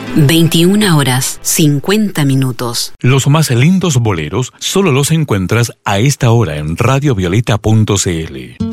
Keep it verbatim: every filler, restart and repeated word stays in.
veintiuna horas cincuenta minutos. Los más lindos boleros solo los encuentras a esta hora en radio violeta punto c l.